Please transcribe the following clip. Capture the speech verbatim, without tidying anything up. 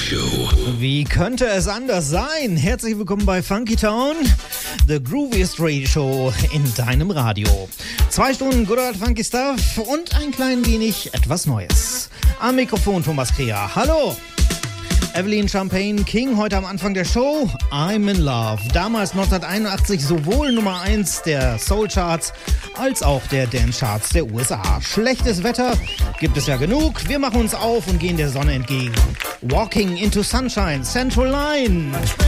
Radio. Wie könnte es anders sein? Herzlich willkommen bei Funky Town, the grooviest Radio Show in deinem Radio. Zwei Stunden Good Old Funky Stuff und ein klein wenig etwas Neues. Am Mikrofon Thomas Kreher. Hallo! Evelyn Champagne King heute am Anfang der Show. I'm in Love. Damals neunzehnhunderteinundachtzig sowohl Nummer eins der Soul Charts als auch der Dance Charts der U S A. Schlechtes Wetter gibt es ja genug. Wir machen uns auf und gehen der Sonne entgegen. Walking into Sunshine, Central Line.